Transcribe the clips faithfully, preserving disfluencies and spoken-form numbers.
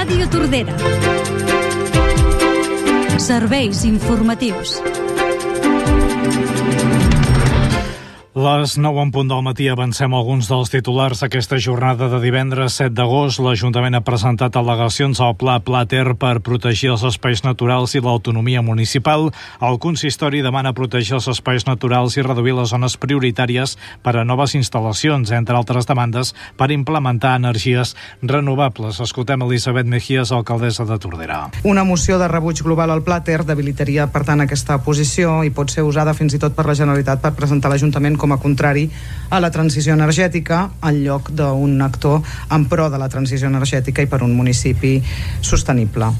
Ràdio Tordera. Serveis informatius. Les nou en punt del matí avancem alguns dels titulars d'aquesta jornada de divendres set d'agost. L'Ajuntament ha presentat al·legacions al Pla Plater per protegir els espais naturals i l'autonomia municipal. El consistori demana protegir els espais naturals i reduir les zones prioritàries per a noves instal·lacions, entre altres demandes per implementar energies renovables. Escoltem Elisabet Mejías, alcaldessa de Tordera. Una moció de rebuig global al Plater debilitaria, per tant, aquesta posició i pot ser usada fins i tot per la Generalitat per presentar l'Ajuntament com a contrari a la transició energètica en lloc d'un actor en pro de la transició energètica i per un municipi sostenible.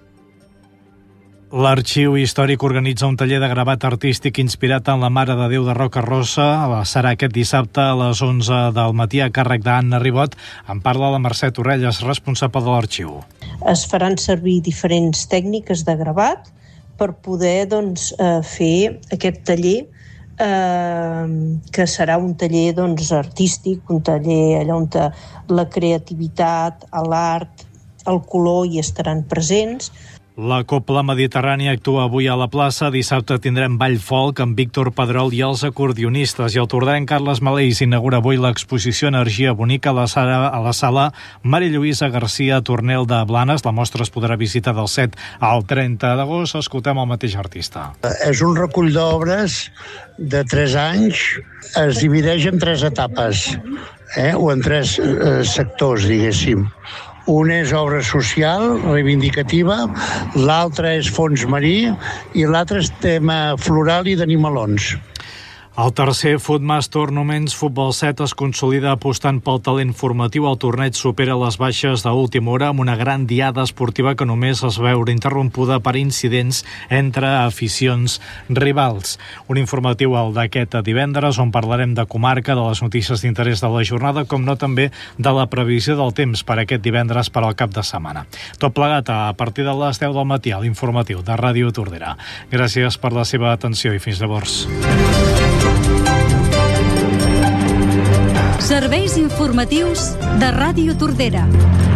L'Arxiu Històric organitza un taller de gravat artístic inspirat en la Mare de Déu de Roca Rossa. Serà aquest dissabte a les onze del matí a càrrec d'Anna Ribot. En parla la Mercè Torrelles, responsable de l'Arxiu. Es faran servir diferents tècniques de gravat per poder doncs, fer aquest taller Eh, que serà un taller doncs, artístic, un taller allà on la creativitat, l'art, el color hi estaran presents. La Copla Mediterrània actua avui a la plaça. Dissabte tindrem ball folk amb Víctor Pedrol i els acordionistes. I el tordenc Carles Maleix s'inaugura avui l'exposició Energia Bonica a la sala, a la sala Maria Lluïsa Garcia Tornel de Blanes. La mostra es podrà visitar del set al trenta d'agost. Escoltem el mateix artista. És un recull d'obres de tres anys. Es divideix en tres etapes, eh? o en tres eh, sectors, diguéssim. Una és obra social, reivindicativa, l'altra és fons marí i l'altra és tema floral i d'animalons. El tercer Footmas Tournaments Futbol set es consolida apostant pel talent formatiu. El torneig supera les baixes d'última hora amb una gran diada esportiva que només es va veure interrompuda per incidents entre aficions rivals. Un informatiu al d'aquest divendres on parlarem de comarca, de les notícies d'interès de la jornada, com no també de la previsió del temps per aquest divendres per al cap de setmana. Tot plegat a partir de les deu del matí a l'informatiu de Ràdio Tordera. Gràcies per la seva atenció i fins llavors. Serveis informatius de Ràdio Tordera.